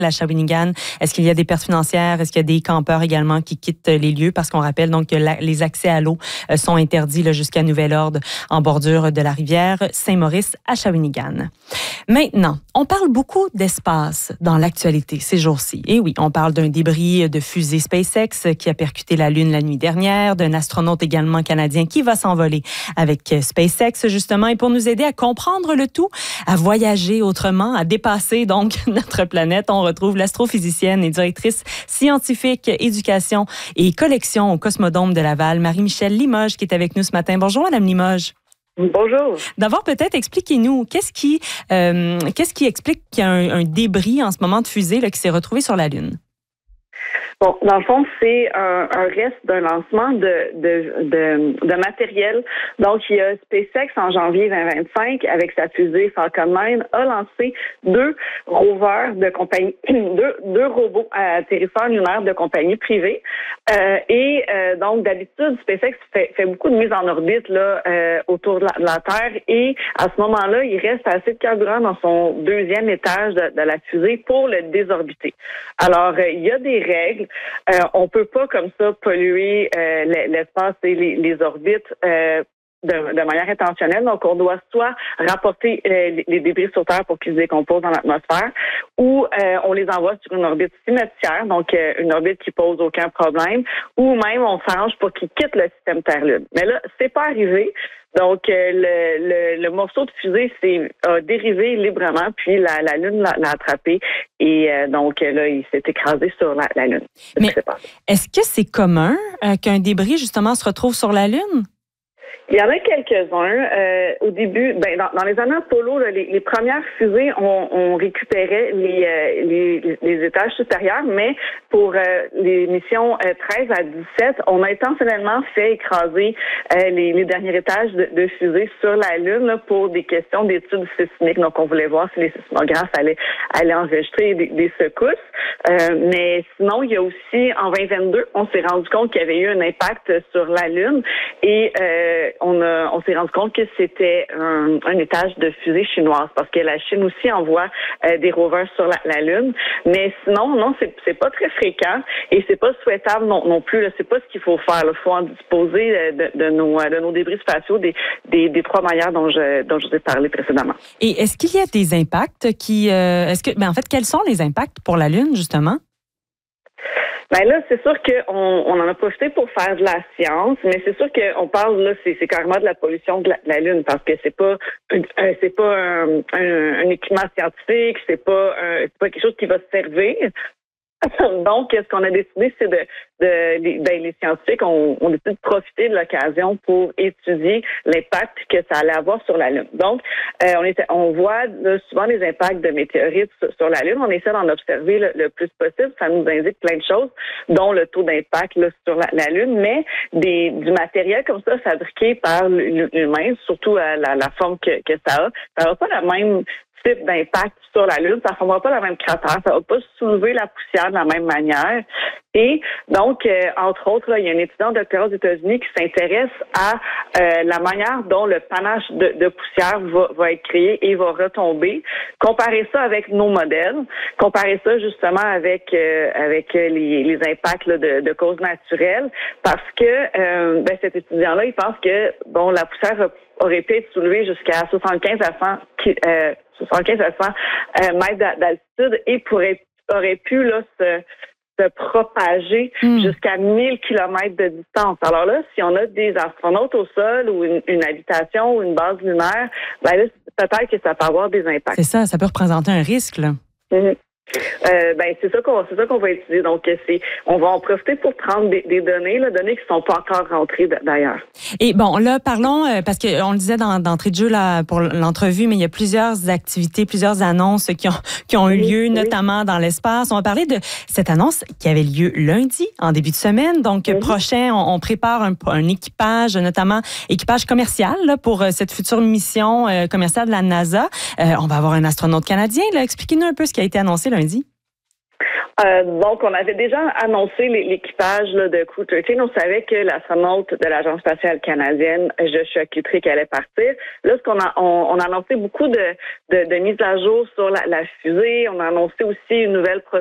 la Shawinigan. Est-ce qu'il y a des pertes financières? Est-ce qu'il y a des campeurs également qui quittent les lieux? Parce qu'on rappelle donc que les accès à l'eau sont interdits là, jusqu'à nouvel ordre en bordure de la rivière Saint-Maurice à Shawinigan. Maintenant, on parle beaucoup d'espace dans l'actualité ces jours-ci. Et oui, on parle d'un débris de fusée SpaceX qui a percuté la Lune la nuit dernière, d'un astronaute également canadien qui va s'envoler avec SpaceX justement. Et pour nous aider à comprendre le tout, à voyager autrement, à dépasser donc notre planète, on retrouve l'astrophysicienne et directrice scientifique, éducation et collection au Cosmodome de Laval, Marie-Michèle Limoges, qui est avec nous ce matin. Bonjour, Madame Limoges. Bonjour. D'abord, peut-être expliquez-nous, qu'est-ce qui explique qu'il y a un débris en ce moment de fusée là, qui s'est retrouvé sur la Lune? Bon, dans le fond, c'est un reste d'un lancement de matériel. Donc, il y a SpaceX en janvier 2025 avec sa fusée Falcon 9 a lancé deux rovers de compagnie, deux robots atterrisseurs lunaires de compagnie privée. Donc, d'habitude, SpaceX fait beaucoup de mise en orbite là autour de la Terre et à ce moment-là, il reste assez de carburant dans son deuxième étage de la fusée pour le désorbiter. Alors, il y a des règles. On peut pas comme ça polluer l'espace et les orbites de manière intentionnelle. Donc, on doit soit rapporter les débris sur Terre pour qu'ils se décomposent dans l'atmosphère ou on les envoie sur une orbite cimetière, donc une orbite qui pose aucun problème, ou même on s'arrange pour qu'ils quittent le système Terre-Lune. Mais là, c'est pas arrivé. Donc, le morceau de fusée a dérivé librement, puis la Lune l'a attrapé. Et donc, là, il s'est écrasé sur la Lune. Mais est-ce que c'est commun qu'un débris, justement, se retrouve sur la Lune? Il y en a quelques-uns. Au début, dans les années Apollo, là, les premières fusées, on récupérait les étages supérieurs, mais pour les missions 13 à 17, on a intentionnellement fait écraser les derniers étages de fusées sur la Lune là, pour des questions d'études sismiques. Donc, on voulait voir si les sismographes allaient enregistrer des secousses. Mais sinon, il y a aussi, en 2022, on s'est rendu compte qu'il y avait eu un impact sur la Lune et on s'est rendu compte que c'était un étage de fusée chinoise parce que la Chine aussi envoie des rovers sur la Lune. Mais sinon, non, c'est pas très fréquent et c'est pas souhaitable non plus. Là, c'est pas ce qu'il faut faire. Il faut en disposer de nos débris spatiaux des trois manières dont je vous ai parlé précédemment. Et est-ce qu'il y a des impacts en fait, quels sont les impacts pour la Lune, justement? Ben là, c'est sûr qu'on en a profité pour faire de la science, mais c'est sûr qu'on parle là, c'est carrément de la pollution de la Lune parce que c'est pas un équipement scientifique, c'est pas quelque chose qui va se servir. Donc, ce qu'on a décidé, c'est les scientifiques ont décidé de profiter de l'occasion pour étudier l'impact que ça allait avoir sur la Lune. Donc, on voit là, souvent les impacts de météorites sur la Lune. On essaie d'en observer le plus possible. Ça nous indique plein de choses, dont le taux d'impact là, sur la Lune, mais du matériel comme ça fabriqué par l'humain, surtout la forme que ça n'a pas la même type d'impact sur la Lune, ça ne formera pas la même cratère, ça ne va pas soulever la poussière de la même manière. Et donc, entre autres, là, il y a un étudiant doctorat aux États-Unis qui s'intéresse à la manière dont le panache de poussière va être créé et va retomber. Comparer ça avec nos modèles, comparer ça justement avec les impacts là, de causes naturelles, parce que cet étudiant-là, il pense que la poussière aurait pu être soulevée jusqu'à 75 à 100 mètres d'altitude et aurait pu là se propager jusqu'à 1000 kilomètres de distance. Alors là, si on a des astronautes au sol ou une habitation ou une base lunaire, là, peut-être que ça peut avoir des impacts. C'est ça peut représenter un risque, là. Mm-hmm. C'est ça qu'on va étudier. Donc, on va en profiter pour prendre des données qui sont pas encore rentrées d'ailleurs. Et bon, là, parlons, parce qu'on le disait d'entrée de jeu là, pour l'entrevue, mais il y a plusieurs activités, plusieurs annonces qui ont eu lieu, notamment dans l'espace. On va parler de cette annonce qui avait lieu lundi, en début de semaine. Donc, prochain, on prépare un équipage, notamment équipage commercial là, pour cette future mission commerciale de la NASA. On va avoir un astronaute canadien. Là. Expliquez-nous un peu ce qui a été annoncé lundi. Donc, on avait déjà annoncé l'équipage là, de Crew 13. On savait que l'astronaute de l'Agence spatiale canadienne, Joshua Kutrick, allait partir. Là, on a annoncé beaucoup de mises à jour sur la fusée. On a annoncé aussi une nouvelle